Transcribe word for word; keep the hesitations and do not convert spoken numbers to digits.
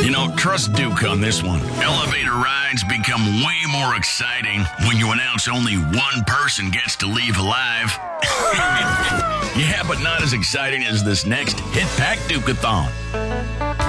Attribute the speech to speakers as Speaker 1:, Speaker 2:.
Speaker 1: You know, trust Duke on this one. Elevator rides become way more exciting when you announce only one person gets to leave alive. Yeah, but not as exciting as this next Hit Pack Duke-a-thon.